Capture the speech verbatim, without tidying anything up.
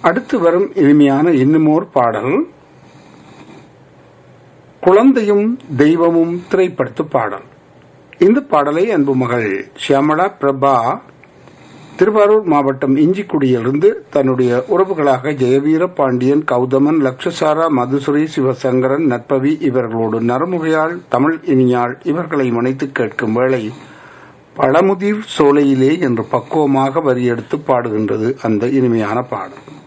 அடுத்து வரும் இனிமையான இன்னுமோர் பாடல் குழந்தையும் தெய்வமும் திரைப்படத்து பாடல். இந்த பாடலை அன்பு மகள் ஷியாமளா பிரபா திருவாரூர் மாவட்டம் இஞ்சிக்குடியிலிருந்து தன்னுடைய உறவுகளாக ஜெயவீர பாண்டியன், கௌதமன், லக்ஷசாரா, மதுசுரி, சிவசங்கரன், நட்பவி இவர்களோடு நரமுகையாள், தமிழ் இனியாள் இவர்களை மனைத்து கேட்கும் வேளை பழமுதிர் சோலையிலே என்று பக்குவமாக வரியெடுத்து பாடுகின்றது அந்த இனிமையான பாடல்.